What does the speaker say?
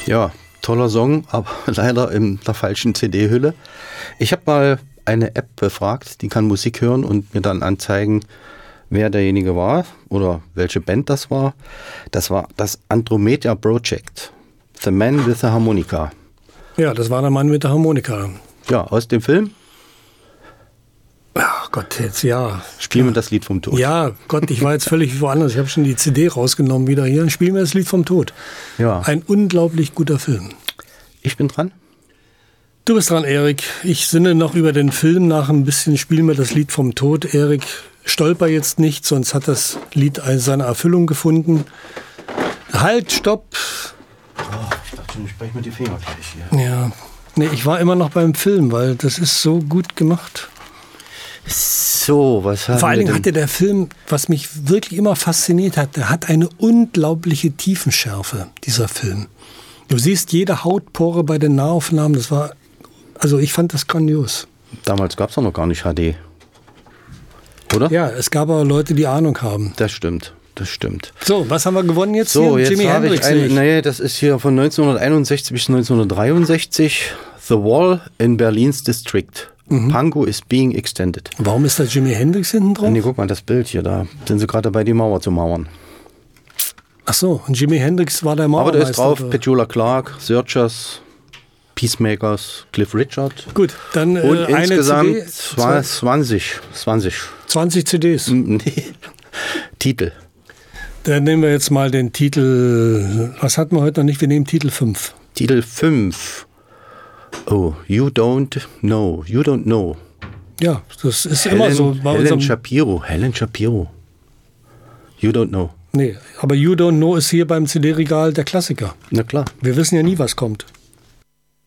Ja, toller Song, aber leider in der falschen CD-Hülle. Ich habe mal eine App befragt, die kann Musik hören und mir dann anzeigen, wer derjenige war oder welche Band das war. Das war das Andromeda Project. The Man with the Harmonica. Ja, das war der Mann mit der Harmonika. Ja, aus dem Film. Ach Gott, jetzt ja. Spielen wir das Lied vom Tod. Ja, Gott, ich war jetzt völlig woanders. Ich habe schon die CD rausgenommen wieder hier. Dann spielen wir das Lied vom Tod. Ja. Ein unglaublich guter Film. Ich bin dran. Du bist dran, Erik. Ich sinne noch über den Film nach ein bisschen. Spielen wir das Lied vom Tod. Erik, stolper jetzt nicht, sonst hat das Lied seine Erfüllung gefunden. Halt, stopp. Oh, ich dachte schon, ich breche mir die Finger gleich hier. Ja, nee, ich war immer noch beim Film, weil das ist so gut gemacht. So, was haben Vor allen wir Dingen denn? hatte der Film, was mich wirklich immer fasziniert hat, der hat eine unglaubliche Tiefenschärfe, dieser Film. Du siehst jede Hautpore bei den Nahaufnahmen, das war, also ich fand das grandios. Damals gab es noch gar nicht HD. Oder? Ja, es gab aber Leute, die Ahnung haben. Das stimmt, das stimmt. So, was haben wir gewonnen jetzt So, hier? jetzt Jimi habe ich Hendrix. nee, das ist hier von 1961 bis 1963. The Wall in Berlin's District. Pankow is being extended. Warum ist da Jimi Hendrix hinten drauf? Nee, guck mal, das Bild hier, da sind sie gerade dabei, die Mauer zu mauern. Ach so, und Jimi Hendrix war der Aber Mauermeister. da ist drauf oder? Petula Clark, Searchers, Peacemakers, Cliff Richard. Gut, dann Und eine insgesamt CD, 20. 20 CDs. Nee. Titel. Dann nehmen wir jetzt mal den Titel, was hatten wir heute noch nicht? Wir nehmen Titel 5. Titel 5. Oh, You Don't Know. You Don't Know. Ja, das ist immer so. Bei Helen unserem, Shapiro. Helen Shapiro. You Don't Know. nee, aber You Don't Know ist hier beim CD-Regal der Klassiker. Na klar. Wir wissen ja nie, was kommt.